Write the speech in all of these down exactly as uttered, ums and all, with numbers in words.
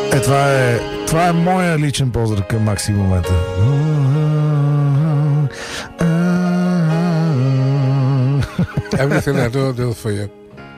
Е, това е, това е моя личен поздрав към Макси в момента. Everything I do, I do for you.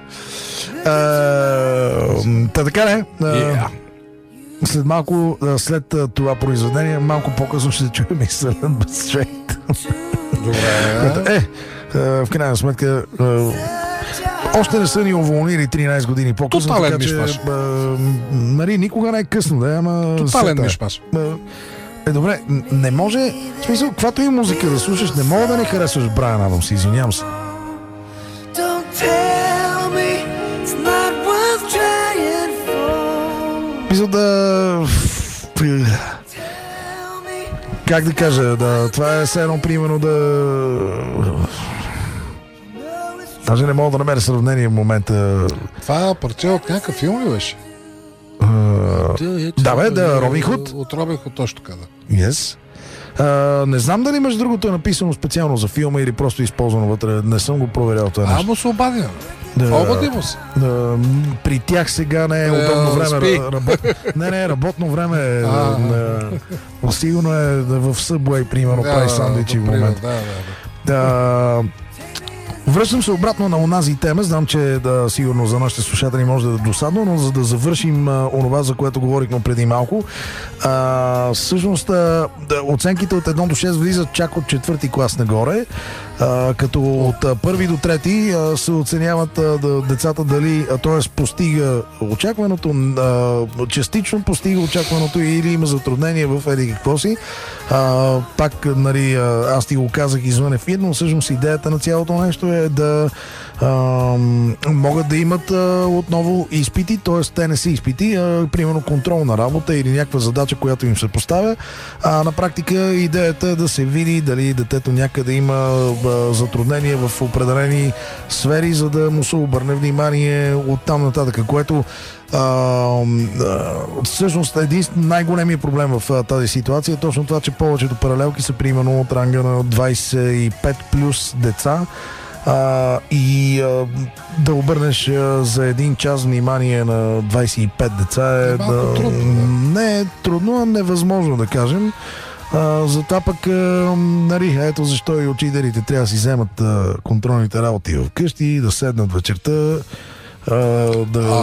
Uh, та така не. Uh, Yeah. След малко, след това произведение, малко по-късно ще чуем и Silent But Straight. Добре. Е, в крайна сметка, още не са ни уволнили тринайсет години по-късно. Тотален така, мишмаш. че, Мари, никога не е късно, да, ама... Тотален сета. мишмаш. Е, добре, не може, в смисъл, каквато и музика да слушаш, не мога да не харесваш Брайан Адамс, извинявам се. Мисля да... Как да кажа, да, това е все едно, примерно, да... Даже не мога да намеря сравнение в момента. Това парче от някакъв филм ли беше? Uh, да, бе, да, Робин Худ. От Робин Худ, точно така, да. Yes. Uh, не знам дали между другото е написано специално за филма или просто използвано вътре. Не съм го проверял това нещо. А, му се обади. Да, Обади му се. Да, при тях сега не е удобно време. спи. Работ... Не, не, работно време е. на... Сигурно е в Subway, примерно, Да, прави сандвичи в пример, момента. да, да, да. Да. Връщам се обратно на онази тема. Знам, че да, сигурно за нашите слушатели може да е досадно, но за да завършим а, онова, за което говорихме преди малко. А, всъщност а, да, оценките от едно до шест влизат чак от четвърти клас нагоре, а, като от а, първи до трети а, се оценяват а, да, децата дали, т.е. постига очакваното, а, частично постига очакваното или има затруднение в еди какво си. А, пак, нали, аз ти го казах извън ефир, но всъщност идеята на цялото нещо е да а, могат да имат а, отново изпити, т.е. те не са изпити, а, примерно контролна работа или някаква задача, която им се поставя. А на практика идеята е да се види дали детето някъде има а, затруднение в определени сфери, за да му се обърне внимание от там нататък, което Uh, uh, всъщност един най-големия проблем в uh, тази ситуация е точно това, че повечето паралелки са примерно от ранга на двайсет и пет плюс деца uh, и uh, да обърнеш uh, за един час внимание на двайсет и пет деца е, е да, трудно, да. не е трудно, а невъзможно да кажем. Uh, затова пък uh, нали, ето защо и учителите трябва да си вземат uh, контролните работи вкъщи, да седнат вечерта. Uh, да... А,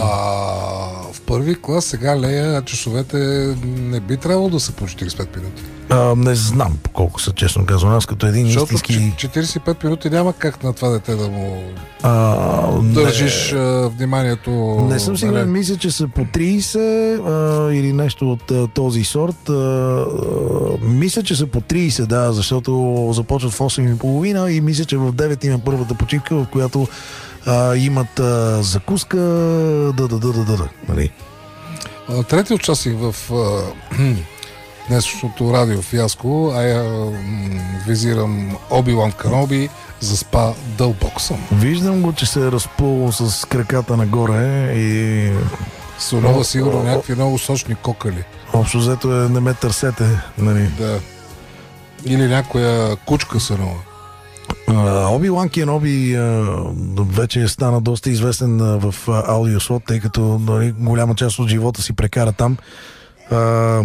в първи клас сега Лея часовете не би трябвало да са по четирийсет и пет минути. Uh, не знам колко са, честно казвам. Аз като един Защото истински... четирийсет и пет минути няма как на това дете да му uh, държиш не... uh, вниманието. Не съм сигурен, мисля, че са по трийсет uh, или нещо от uh, този сорт. Uh, uh, мисля, че са по трийсет, да, защото започват в осем и половина и мисля, че в девет има първата почивка, в която Uh, имат uh, закуска, да, да, да, да, да, нали. Трети участник в uh, днешното радио фиаско, а я uh, визирам Оби-Лан Каноби, заспа дълбоко съм. Виждам го, че се е разпълвал с краката нагоре и... Сонова сигурно някакви много сочни кокали. Общо взето е не ме търсете, нали. Да. Или някоя кучка сонова. Оби-Лан Кеноби вече стана доста известен в аудиослот, тъй като нали, голяма част от живота си прекара там. А,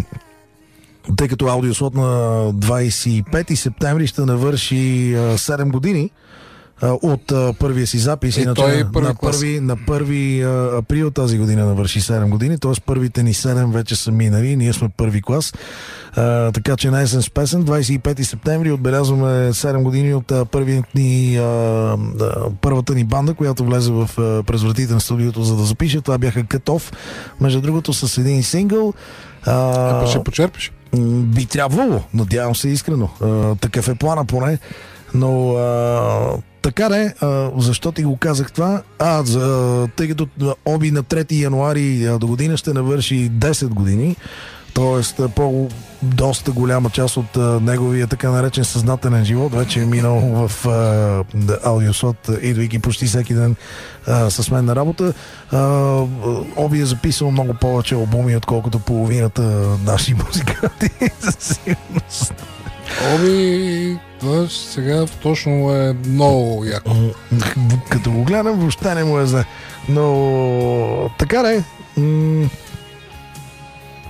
тъй като аудиослот на двайсет и пети септември ще навърши а, седем години а, от а, първия си запис. И Иначе, той на, на, първи, на първи а, април тази година навърши седем години, т.е. първите ни седем вече са минали, ние сме първи клас. Uh, така че най-сен с песен. двайсет и пети септември отбелязваме седем години от uh, първият ни, uh, uh, първата ни банда, която влезе в uh, през вратите на студиото, за да запише. Това бяха Cut Off, между другото с един сингъл. Uh, а, ще почерпиш? Би трябвало, надявам се искрено. Uh, такъв е плана поне. Но uh, така не, uh, защо ти го казах това? А, за, тъй като Оби на трети януари uh, до година ще навърши десет години. Тоест, по доста голяма част от а, неговия така наречен съзнателен живот вече е минал в а, аудиослот, идвайки почти всеки ден а, с мен на работа. А, Оби е записал много повече албуми, отколкото половината наши музиканти, за сигурност. Оби, да, сега точно е много яко. Като го гледам, въобще не му е зле. Но така не. М-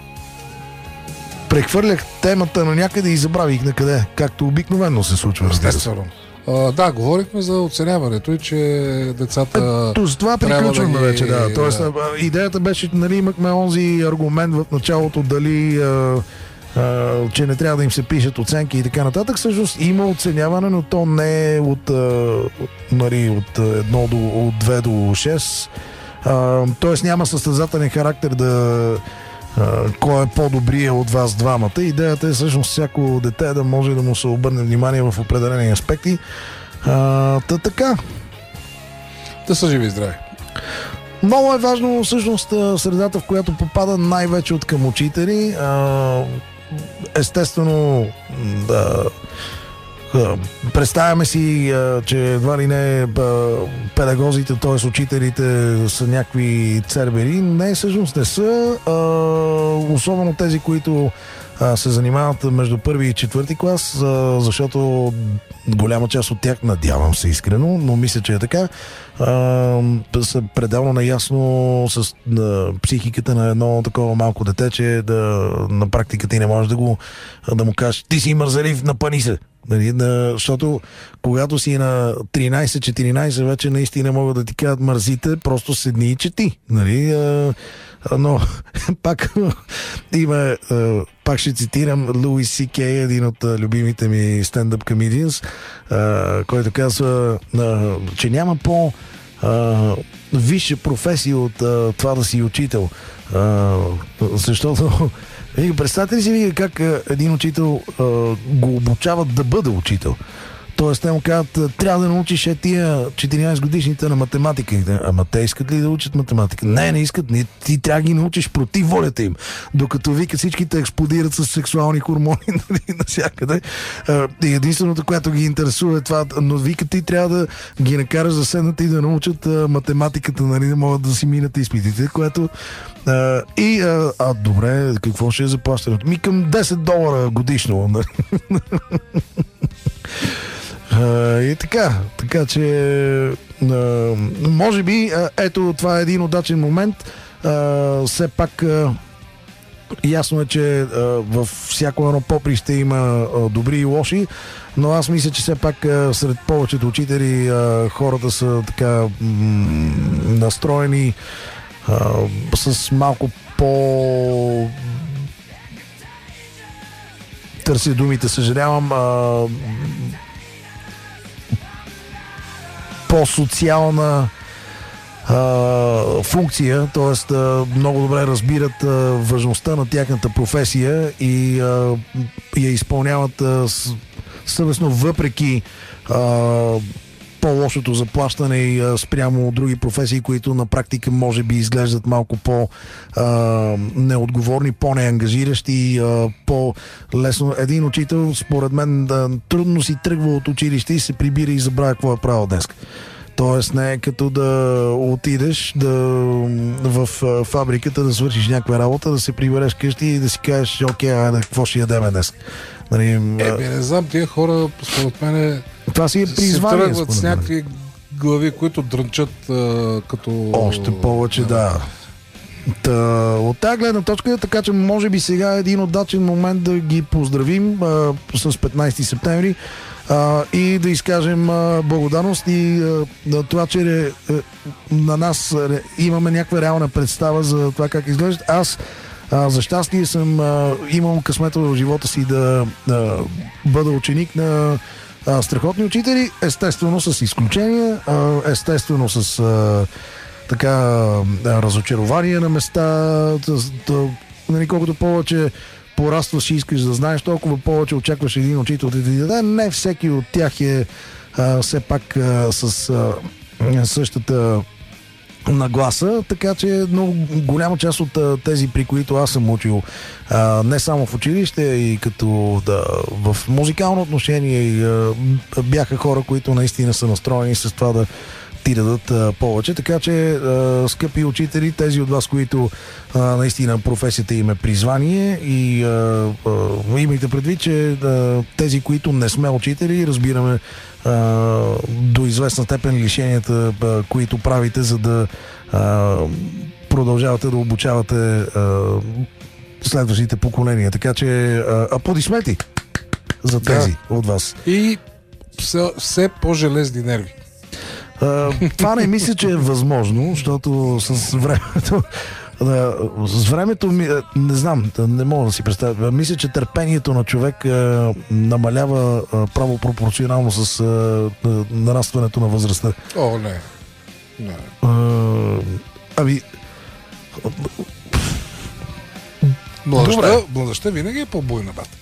Прехвърлях темата на някъде и забравих на къде, както обикновено се случва. Естествено. Uh, да, говорихме за оценяването и че децата. Ето, с това приключваме да ги... вече, да. Тоест, да. Идеята беше, нали, имахме онзи аргумент в началото, дали uh, uh, че не трябва да им се пишат оценки и така нататък. Всъщност има оценяване, но то не е от, uh, нали, от едно до от две до шест. Uh, тоест няма състезателен характер да Uh, кой е по-добрия от вас двамата. Идеята е всъщност всяко дете да може да му се обърне внимание в определени аспекти. Uh, та така. Да са живи и здрави. Много е важно всъщност средата, в която попада най-вече от към учители. Uh, естествено да представяме си, че едва ли не педагозите, т.е. учителите са някакви цербери. Не, всъщност не са. Особено тези, които се занимават между първи и четвърти клас, защото голяма част от тях, надявам се искрено, но мисля, че е така, са пределно наясно с психиката на едно такова малко дете, че да, на практика ти не можеш да, го, да му кажеш: ти си мързелив, напъни се. Нали, да, защото когато си на тринайсет-четиринайсет вече наистина могат да ти кажат: мързите, просто седни и чети. Нали, а, но пак има, а, пак ще цитирам Луис Си Кей, един от а, любимите ми стендъп комедианс, който казва, а, че няма по а, висша професия от а, това да си учител. А, защото представете ли си вие как един учител а, го обучават да бъде учител? Тоест, те му казват: трябва да научиш е тия четиринайсет годишните на математика. Ама те искат ли да учат математика? Не, не искат. Не, ти трябва да ги научиш против волята им. Докато вика всичките експлодират с сексуални хормони навсякъде. И единственото, което ги интересува е това. Но вика, ти трябва да ги накараш да седнат и да научат а, математиката, нали, да могат да си минат изпитите, което а, и а, а, добре, какво ще е заплащането? Ми към десет долара годишно. Uh, и така, така че uh, може би uh, ето това е един удачен момент. Uh, все пак uh, ясно е, че uh, във всяко едно поприще има uh, добри и лоши, но аз мисля, че все пак uh, сред повечето учители uh, хората са така м- настроени uh, с малко по... търся думите, съжалявам, uh, по-социална а, функция, т.е. много добре разбират а, важността на тяхната професия и а, я изпълняват а, с, съвестно, въпреки а, по-лошото заплащане и а, спрямо други професии, които на практика може би изглеждат малко по-неотговорни, по-неангажиращи, а, по-лесно. Един учител, според мен, да, трудно си тръгва от училище и се прибира и забравя какво е правил днес. Тоест не е като да отидеш да, в фабриката да свършиш някаква работа, да се прибереш къщи и да си кажеш: окей, айде, какво ще ядеме днес? Нали, е, бе, не знам, тия хора, според мен, това си е призвание, се тръгват с някакви глави, които дрънчат а, като... Още повече, да. Та, от тази гледна точка, така че може би сега е един удачен момент да ги поздравим а, с петнайсети септември а, и да изкажем а, благодарност и а, това, че а, на нас а, имаме някаква реална представа за това как изглеждат. Аз а, за щастие съм а, имал късмета в живота си да а, бъда ученик на а, страхотни учители, естествено с изключения, а, естествено с а, така разочарование на места. Нали, колкото повече порастваш и искаш да знаеш, толкова повече очакваш един учител да ти даде. Не всеки от тях е а, все пак а, с а, същата нагласа, така че много голяма част от а, тези, при които аз съм учил, а, не само в училище, и като да, в музикално отношение, и, а, бяха хора, които наистина са настроени с това да ти дадат а, повече. Така че, а, скъпи учители, тези от вас, които а, наистина професията им е призвание, и а, а, имайте предвид, че а, тези, които не сме учители, разбираме а, до известна степен лишенията, а, които правите, за да а, продължавате да обучавате а, следващите поколения. Така че а, аплодисменти за тези да. От вас. И все, все по-железни нерви. А, това не мисля, че е възможно, защото с времето да, с времето ми, не знам, не мога да си представя. Мисля, че търпението на човек а, намалява а, право пропорционално с а, а, нарастването на възрастта. О, не. не. А, ами Младеща, младеща винаги е по-буйна, бат.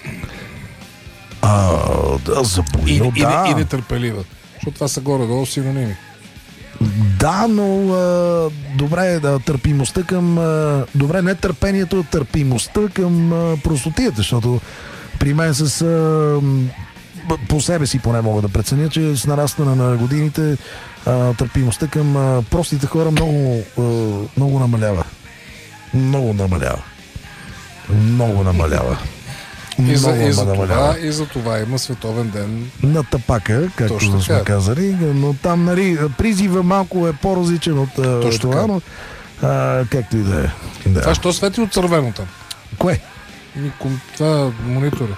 А, да, за буйно, и, да. И, и нетърпелива. Защото това са горе-долу синоними. Да, но а, добре, да, търпимостта към... А, добре, не търпението, а търпимостта към а, простотията, защото при мен с... А, по себе си поне мога да преценя, че с нарастване на годините а, търпимостта към а, простите хора много, а, много намалява. Много намалява. Много намалява. И за, и, за това, и за това има световен ден на тапака, както точно сме така казали, но там, нали, призива малко е по-различен от точно това, така. Но а, както и да е. Да. Това що свети от червено там? Кое? Това монитора.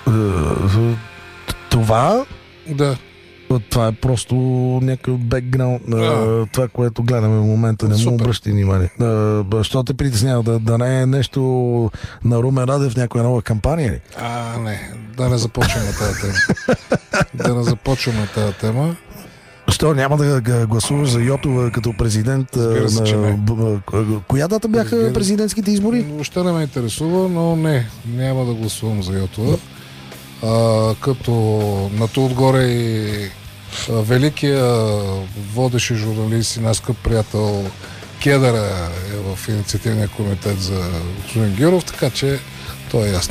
Това? Да. Това е просто някакъв бекграунд на yeah. това, което гледаме в момента. Не му обръщай внимание. Що те притеснява? Да, да не е нещо на Румен Радев, някоя нова кампания ли? А, не. Да не започваме тази тема. да не започваме тази тема. Що, няма да гласуваш за Йотова като президент? Се, на... Коя дата бяха Разбира... президентските избори? Въобще не ме интересува, но не. Няма да гласувам за Йотова. А, като на то отгоре и а, великия водещ журналист и наш скъп приятел Кедъра е в инициативния комитет за господин Гюров, така че то е ясно.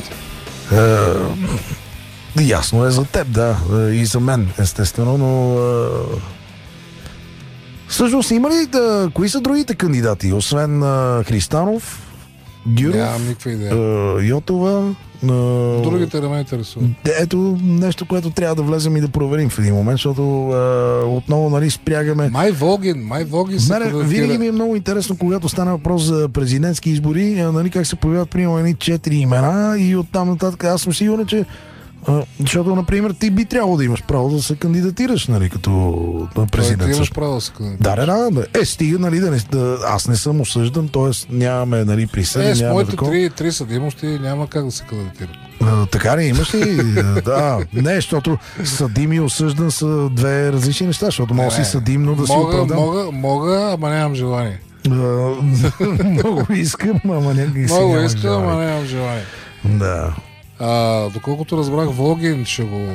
Е, ясно е за теб, да. И за мен, естествено, но е... всъщност има ли да... Кои са другите кандидати? Освен е, Христанов, Гюров, Нямам никаква идея. Е, Йотова. Uh, Другите да ме интересуват. Ето нещо, което трябва да влезем и да проверим в един момент, защото uh, отново, нали, спрягаме. Май Волгин, Май Волгин се Мене, винаги ми е много интересно, когато стане въпрос за президентски избори, нали, как се появяват примерно едни четири имена и оттам нататък. Аз съм сигурен, че uh, защото, например, ти би трябвало да имаш право да се кандидатираш, нали, като президент. Ти имаш право да се кандидатираш. Да, да, да. Е, стига, нали, да не, да, аз не съм осъждан, т.е. нямаме, нали, присъди. Е, с моите три, три съдимости няма как да се кандидатира. А, така ли, имаш ли? Да, не, защото съдим и осъждан са две различни неща, защото мога да си съдим, но да мога, си оправдам. Мога, мога, ама нямам желание. Много искам, ама някак си Много искам, ама нямам желание. Да. А, доколкото разбрах, Волгин ще го...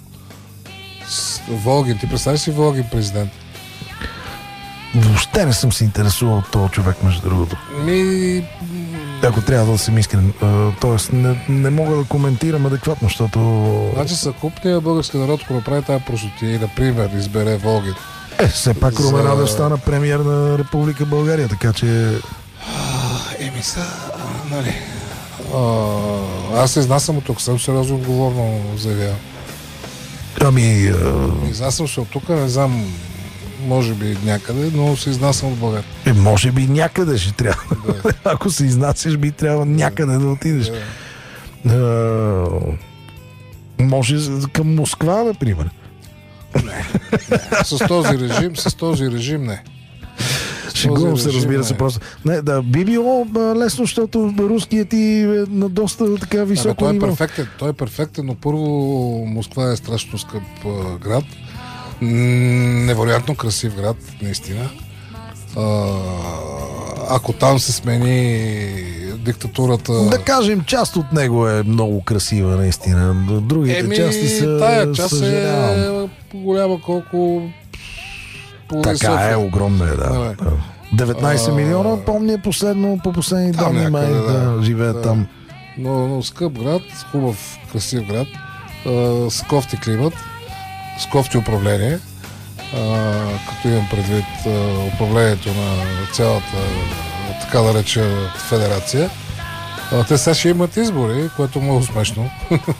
Волгин, ти представиш си Волгин президент? Въобще не съм се интересувал от този човек, между другото. Ми... Ако трябва да съм искрен. Тоест, не, не мога да коментирам адекватно, защото... Значи съкупният български народ, ако направи тази простотия и, например, избере Волгин. Е, все пак за... Румен Радев стана премиер на Република България, така че... Еми са, нали... А, аз се изнасям от тук, съм сериозно отговорно заявявам. Ами... А... Изнасям се от тук, не знам, може би някъде, но се изнасям от България. Е, може би някъде ще трябва. Да. Ако се изнасяш, би трябва да. някъде да отидеш. Да. А, може към Москва, например. Не, не. С този режим, с този режим не. Шегувам се, разбира се, просто. Не, да, би било лесно, защото руският ти е на доста така високо той ниво. Е перфектен, той е перфектен, но първо Москва е страшно скъп а, град. Невероятно красив град, наистина. А, ако там се смени диктатурата... Да кажем, част от него е много красива, наистина. Другите Еми, части са... тая част съжалявам. Е голяма колко... Така е, огромна е, да. да. деветнайсет милиона, помня последно, по последни данни, май да, да живеят да. Там. Но, но скъп град, хубав, красив град, а, с кофти климат, с кофти управление, а, като имам предвид а, управлението на цялата, така да реча, федерация. А, те сега ще имат избори, което е много смешно.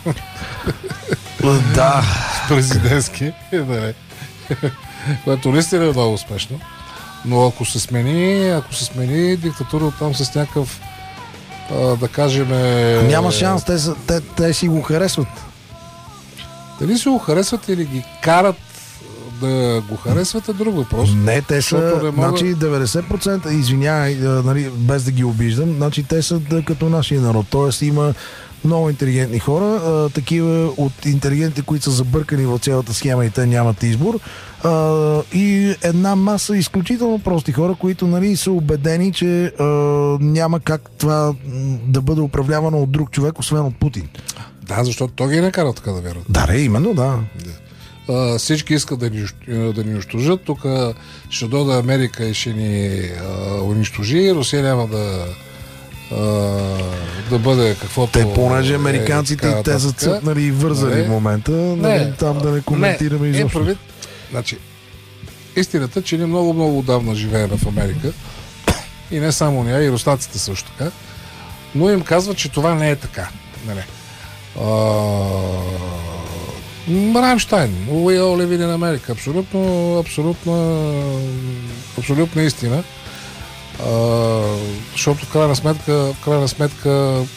Да. Президентски, да. Което наистина е много успешно. Но ако се смени, ако се смени диктатура там с някакъв а, да кажем... Няма шанс, те, са, те, те си го харесват. Дали си го харесват или ги карат да го харесват е друг въпрос. Не, те са, не мога... значи деветдесет процента, извинявай, нали, без да ги обиждам, значи те са да, като нашия народ. Тоест има много интелигентни хора, а, такива от интелигентите, които са забъркани в цялата схема и те нямат избор. А, и една маса изключително прости хора, които, нали, са убедени, че а, няма как това да бъде управлявано от друг човек, освен от Путин. Да, защото той ги е накарал така да вярват. Да, ре, именно, да. Uh, всички искат да ни, да ни унищожат. Тук ще дойде Америка и ще ни uh, унищожи. Русия няма да uh, да бъде каквото... Те, понеже американците е, и те са цъпнали и вързали не, в момента, не, там да не коментираме не, изобщо. Е, прави, значи, истината, че ние много-много отдавна живеем в Америка и не само ние, и руснаците също така, но им казват, че това не е така. Нали. Uh, Рамштайн, We all live in America. Абсолютно, абсолютно, абсолютно истина. А, защото в крайна сметка, в крайна сметка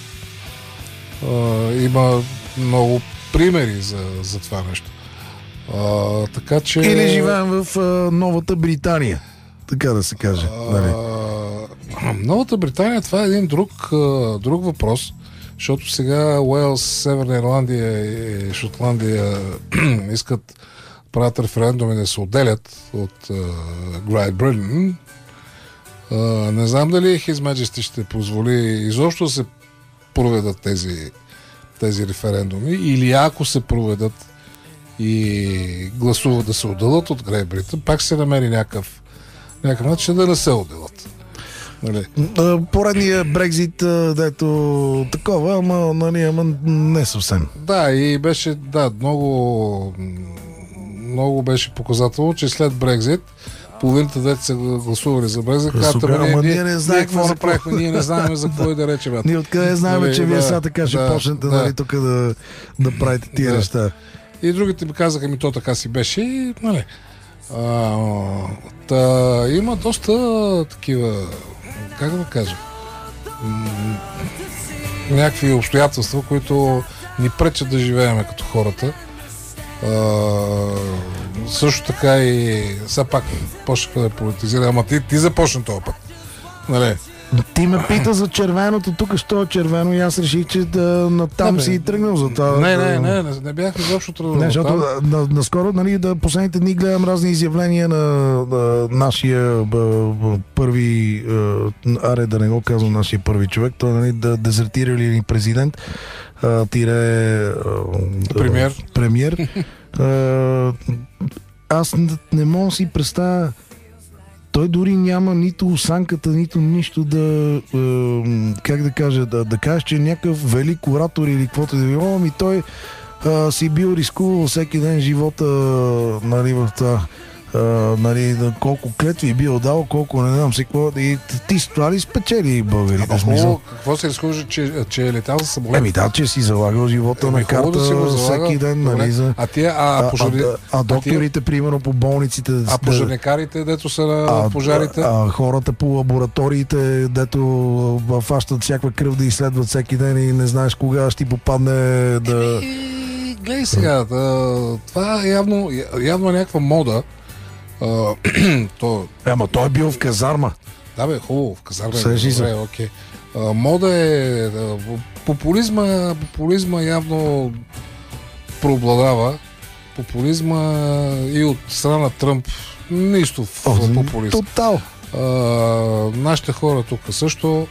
а, има много примери за, за това нещо. А, така че... Или живеем в а, Новата Британия, така да се каже. Нали? А, Новата Британия, това е един друг, а, друг въпрос. Защото сега Уелс, Северна Ирландия и Шотландия искат правят референдуми да се отделят от Great Britain. Uh, не знам дали His Majesty ще позволи изобщо да се проведат тези, тези референдуми, или ако се проведат и гласуват да се отделят от Great Britain, пак се намери някакъв, някакъв начин да не се отделят. Нали? Поредния Брекзит, дето такова, ама, нали, ама не съвсем. Да, и беше, да, много много беше показателно, че след Брекзит половината дете са гласували за Брекзит, казват, ама ние, ние не знаем какво направихме, ние не знаем за какво и да речем. Ние откъде знаем, нали, че да, вие сега така ще да, почнете, да, нали, тук да, да правите тия да. неща. И другите ми казаха, ми то така си беше и, нали, а, та, има доста такива, как да кажа, м- някакви обстоятелства, които ни пречат да живеем като хората. А, също така и все пак почнаха да политизира, ама ти, ти започна този път. Нали? Ти ме пита за червеното, тук що е червено и аз реших, че да, натам не, си и тръгнал за това. Не, не, не, не, не бях изобщо тръгнал. Не, защото на, наскоро, нали, да последните дни гледам разни изявления на, на нашия б, б, първи, аре да не го казвам, нашия първи човек, той, нали, да дезертира ли президент, а, тире а, премьер. премьер. А, аз не, не мога да си представя. Той дори няма нито осанката, нито нищо да, е, как да кажа, да, да кажеш, че е някакъв велик оратор или каквото да било, ами той е, си бил рискувал всеки ден живота, нали, в това, е, нали, колко клетви бил дал, колко не знам си какво, и ти с това ли спечели българите? Какво, какво се разхожда, че, че е летал за самолет? Еми да, че си залагал живота Еми, на карта да всеки ден, нали, за... А тия, а, пожари... а, а, а докторите, а, примерно, по болниците... А пожарникарите, дето са на пожарите? А, а хората по лабораториите, дето фащат всякаква кръв да изследват всеки ден и не знаеш кога ще ти попадне да... И, гледай сега, да, това е явно, явно е някаква мода. Uh, то... Ама той е бил в казарма. Да бе, хубаво, в казарма е добре, окей. Uh, мода е... Uh, популизма, популизма явно преобладава. Популизма и от страна на Тръмп нищо в О, популизм. Тотал. Uh, нашите хора тук също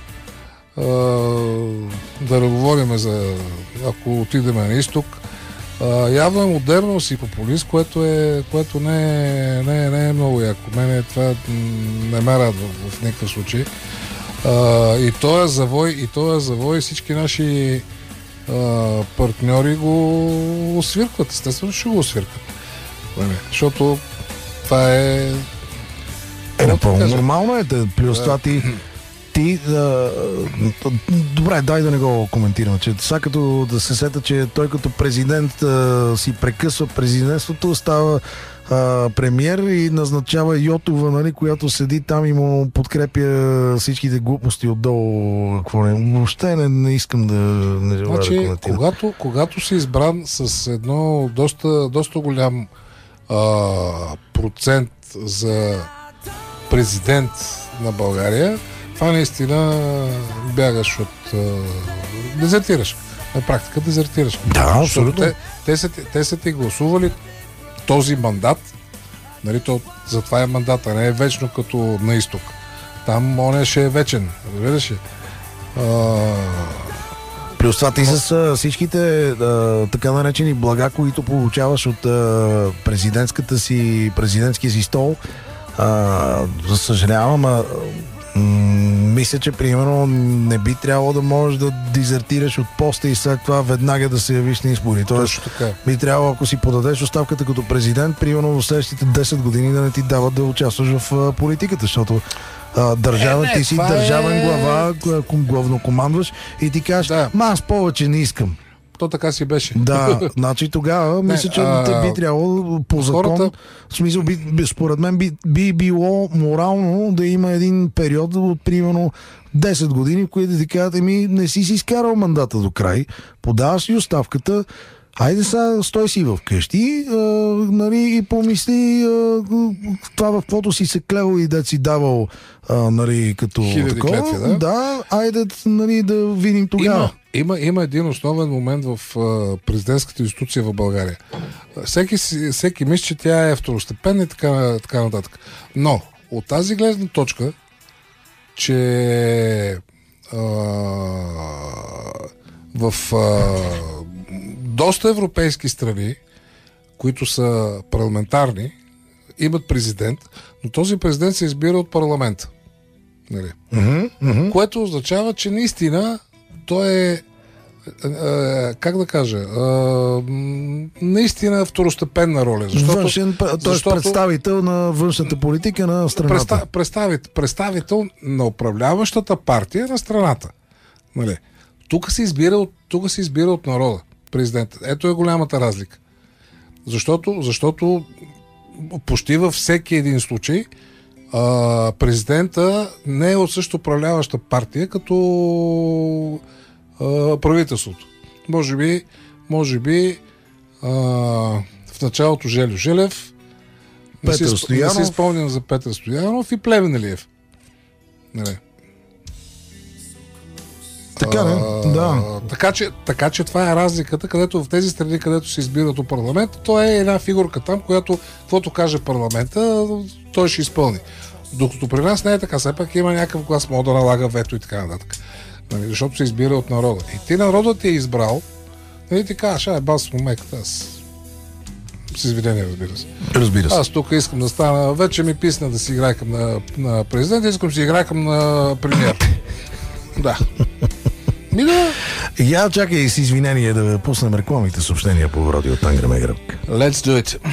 uh, да говорим за... Ако отидем на изток, Uh, явно е модерност и популист, което, е, което не, е, не, е, не е много яко. Мене това не ме радва в никакъв случай. Uh, и този завой, и този завой всички наши uh, партньори го освиркват. Естествено, ще го освиркват. Защото това е... Е, напълно нормално е. Плюс това ти ти... А, добре, дай да не го коментираме. Че сега като да се сета, че той като президент а, си прекъсва президентството, става а, премиер и назначава Йотова, нали, която седи там и му подкрепя всичките глупости отдолу. Какво не, въобще не, не искам да не желая значи, да коментирам. Когато, когато си избран с едно доста, доста голям а, процент за президент на България, това наистина бягаш от... А, дезертираш. На практика дезертираш. Да, абсолютно. Те, те, са, те са ти гласували този мандат, нали, то, затова е мандат, а не е вечно като на изток. Там он ще е вечен, разбираш ли? А... Плюс това ти с всичките а, така наречени блага, които получаваш от а, президентската си, президентския си стол, а, за съжалявам, а, м- мисля, че примерно не би трябвало да можеш да дезертираш от поста и след това веднага да се явиш на избори. Тоест, би трябвало, ако си подадеш оставката като президент, примерно в следващите десет години да не ти дават да участваш в а, политиката, защото а, държава, е, не, ти си държавен е... глава, главно командваш и ти кажеш, да. ма аз повече не искам. То така си беше. Да, значи тогава мисля, че а... те би трябвало по закон, хората... в смисъл, би, би, според мен би, би било морално да има един период от примерно десет години, в които да ти кажат, еми не си си изкарал мандата до край, подаваш си оставката, айде сега стой си вкъщи, а, нали, и помисли а, това в каквото си се клевал и да си давал, а, нали, като хиляди такова. клетви, да? Да, айде, нали, да видим тогава. Има, има, има един основен момент в а, президентската институция в България. Всеки, всеки мисли, че тя е второстепенна и така, така нататък. Но от тази гледна точка, че а, в а, доста европейски страни, които са парламентарни, имат президент, но този президент се избира от парламента. Нали? Mm-hmm, mm-hmm. Което означава, че наистина той е, е, е как да кажа, е, наистина второстепенна роля. Защото, Външен, т.е. защото, представител на външната политика на страната. Представител, представител на управляващата партия на страната. Нали? Тук се избира от, тук се избира от народа. Президента. Ето е голямата разлика. Защото, защото почти във всеки един случай а, президента не е от също управляваща партия като а, правителството. Може би, може би а, в началото Желю Желев, не си, не си спомням за Петър Стоянов и Плевнелиев. Не. Така, не? Да. Така че, така че това е разликата, където в тези страни, където се избират от парламента, то е една фигурка там, която, каквото каже парламента, той ще изпълни. Докато при нас не е така, все пак има някакъв глас, може да налага вето и така нататък. Нали, защото се избира от народа. И ти народът ти е избрал, нали ти кажеш, ай, бас му меката, аз с извинение, разбира се. Разбира се. Аз тук искам да стана, вече ми писна да си играйкам на, на президент, искам да си играйкам на премиер. Да. Ми да. Я чакай с извинение да пуснем рекламните съобщения по радио Тангра Мегра. Let's do it.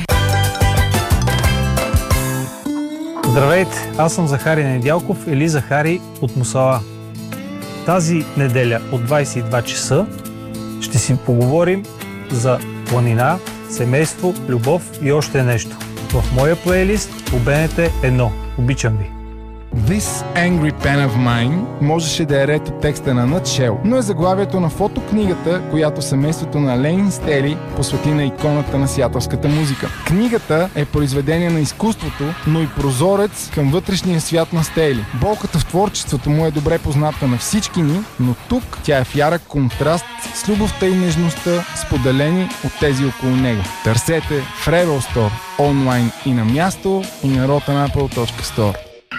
Здравейте, аз съм Захари Недялков или Захари от Мусала. Тази неделя от двайсет и два часа ще си поговорим за планина, семейство, любов и още нещо. В моя плейлист по Б Н Т едно. Обичам ви. This Angry Pen of Mine можеше да е ред от текста на Nutshell, но е заглавието на фотокнигата, която семейството на Ленин Стели посвети на иконата на сиатълската музика. Книгата е произведение на изкуството, но и прозорец към вътрешния свят на Стели. Болката в творчеството му е добре позната на всички ни, но тук тя е в ярък контраст с любовта и нежността, споделени от тези около него. Търсете в Rebel Store, онлайн и на място, и на rotten apple точка store.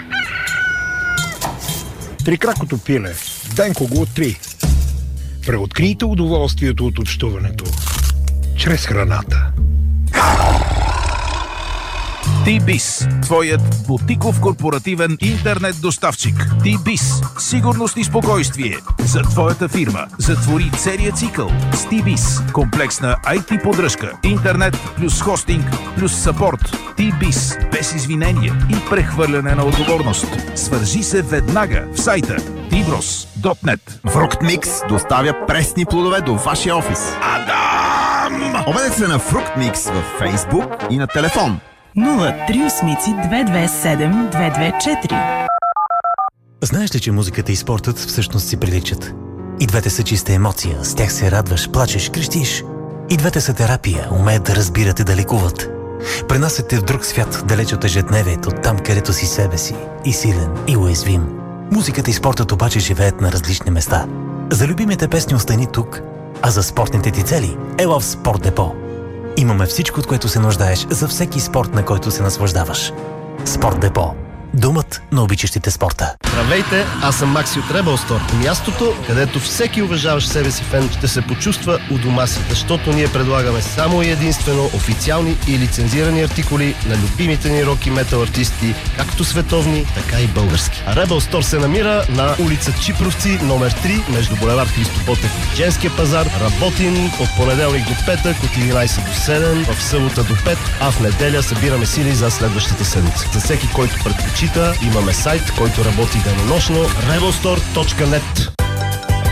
Трикракото пиле. Денко го три. Преоткрийте удоволствието от общуването чрез храната. T-Biz, твоят бутиков корпоративен интернет доставчик. T-Biz, сигурност и спокойствие за твоята фирма. Затвори целият цикъл с T-Biz. Комплексна ай ти поддръжка, интернет плюс хостинг плюс съпорт. T-Biz, без извинения и прехвърляне на отговорност. Свържи се веднага в сайта ти брос точка нет. Фруктмикс доставя пресни плодове до вашия офис. Адам! Обадете се на Фруктмикс във Фейсбук и на телефон нула три осмици две две седем две две четири. Знаеш ли, че музиката и спортът всъщност си приличат? И двете са чиста емоция, с тях се радваш, плачеш, крещиш. И двете са терапия, умеят да разбират и да лекуват. Пренасят те в друг свят, далеч от ежедневието, там където си себе си, и силен, и уязвим. Музиката и спортът обаче живеят на различни места. За любимите песни остани тук, а за спортните ти цели ела в Спорт Депо. Имаме всичко, от което се нуждаеш за всеки спорт, на който се наслаждаваш. Спорт Депо. Думът на обичащите спорта. Здравейте, аз съм Макси от Rebel Store. Мястото, където всеки уважаващ себе си фен ще се почувства у дома си, защото ние предлагаме само и единствено официални и лицензирани артикули на любимите ни рок и метал артисти, както световни, така и български. А Rebel Store се намира на улица Чипровци, номер три, между булевард Христо Ботев и Женския пазар. Работим от понеделник до петък, от единайсет до седем, в събота до пет, а в неделя събираме сили за следващата седмица. За всеки, който предпочита, имаме сайт, който работи денонощно rebel store точка нет.